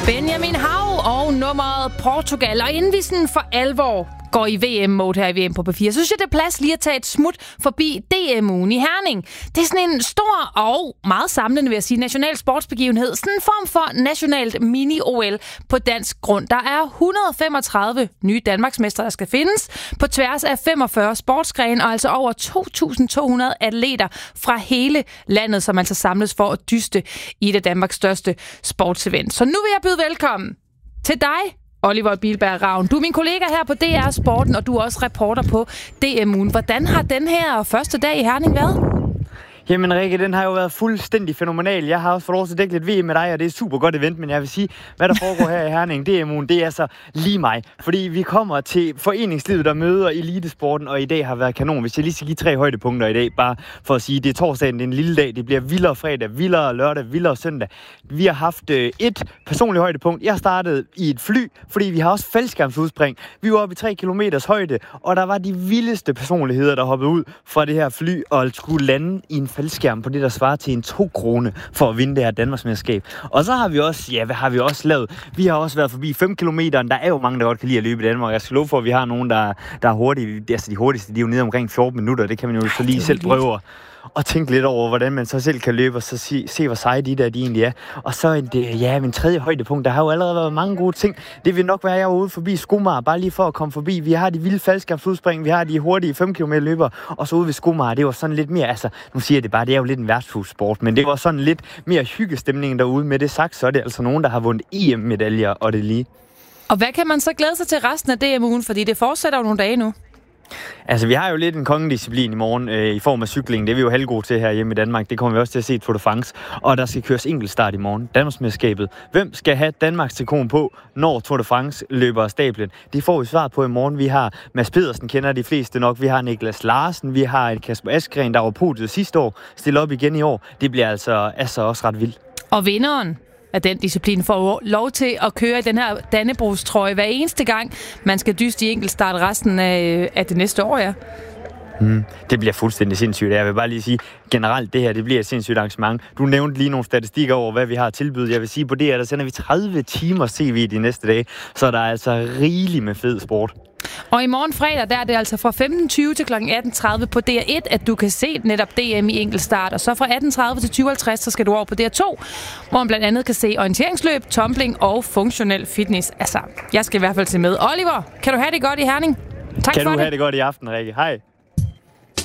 Benjamin Hav og nummeret Portugal. Og inden vi sådan for alvor går i VM-mode her i VM på P4, så synes jeg, det er plads lige at tage et smut forbi DM-ugen i Herning. Det er sådan en stor og meget samlende, vil jeg sige, national sportsbegivenhed. Sådan en form for nationalt mini-OL på dansk grund. Der er 135 nye danmarksmestre, der skal findes på tværs af 45 sportsgrene, og altså over 2.200 atleter fra hele landet, som altså samles for at dyste i et af Danmarks største sportsevent. Så nu vil jeg byde velkommen til dig, Oliver Bilberg Ravn. Du er min kollega her på DR Sporten, og du er også reporter på DM-ugen. Hvordan har den her første dag i Herning været? Jamen Rikke, den har jo været fuldstændig fænomenal. Jeg har også fået lov til at dække lidt VM med dig, og det er et super godt event, men jeg vil sige, hvad der foregår her i Herning, DM-ugen, det er altså lige mig. Fordi vi kommer til foreningslivet, der møder elitesporten, og i dag har været kanon. Hvis jeg lige skal give 3 højdepunkter i dag, bare for at sige, det er torsdagen, det er en lille dag, det bliver vildere fredag, vildere lørdag, vildere søndag. Vi har haft et personligt højdepunkt. Jeg startede i et fly, fordi vi har også faldskærmsudspring. Vi var oppe i 3 kilometers højde, og der var de vildeste personligheder, der hoppede ud fra det her fly og skulle lande i en faldskærm på det, der svarer til en 2 kroner for at vinde det her Danmarksmesterskab. Og så har vi også, hvad har vi også lavet? Vi har også været forbi 5 kilometer. Der er jo mange, der godt kan lide at løbe i Danmark. Jeg skal love for, at vi har nogen, der er hurtige. Altså de hurtigste, de er jo nede omkring 14 minutter. Det kan man jo så lige selv prøve og tænke lidt over, hvordan man så selv kan løbe, og så se hvor seje de egentlig er. Og så min tredje højdepunkt, der har jo allerede været mange gode ting. Det vil nok være, at jeg var ude forbi Skomager, bare lige for at komme forbi. Vi har de vilde faldskærmsudspring, vi har de hurtige 5 km løbere, og så ude ved Skomager, det var sådan lidt mere, altså, nu siger jeg det bare, det er jo lidt en værtshussport, men det var sådan lidt mere hyggestemning derude. Med det sagt, så er det altså nogen, der har vundet EM-medaljer og det lige. Og hvad kan man så glæde sig til resten af DM-ugen, fordi det fortsætter jo nogle dage nu? Altså, vi har jo lidt en kongedisciplin i morgen i form af cykling. Det er vi jo halvgode til her hjemme i Danmark. Det kommer vi også til at se Tour de France. Og der skal køres enkeltstart i morgen. Danmarksmesterskabet. Hvem skal have Danmarks trikot på, når Tour de France løber af stablen? Det får vi svaret på i morgen. Vi har Mads Pedersen, kender de fleste nok. Vi har Niklas Larsen. Vi har Kasper Askren, der var podiet sidste år. Stiller op igen i år. Det bliver altså også ret vildt. Og vinderen at den disciplin får lov til at køre i den her Dannebrogstrøje hver eneste gang, man skal dyste i enkeltstart resten af det næste år, ja. Det bliver fuldstændig sindssygt. Jeg vil bare lige sige, generelt det her, det bliver et sindssygt arrangement. Du nævnte lige nogle statistikker over, hvad vi har tilbydet. Jeg vil sige, på det her, der sender vi 30 timer CV de næste dage, så der er altså rigeligt med fed sport. Og i morgen fredag, der er det altså fra 15.20 til kl. 18.30 på DR1, at du kan se netop DM i enkeltstart. Og så fra 18.30 til 20.50, så skal du over på DR2, hvor man blandt andet kan se orienteringsløb, tumbling og funktionel fitness. Altså, jeg skal i hvert fald se med. Oliver, kan du have det godt i Herning? Tak for det. Kan du have det godt i aften, Rikke. Hej.